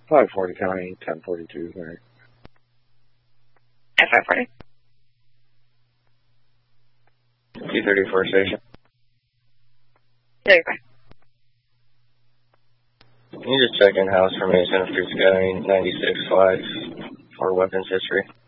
540 County, 1042, right? At 540. 234 station. Yeah, you're fine. Can you just check in-house for me, Center Street Sky 96-5 for weapons history?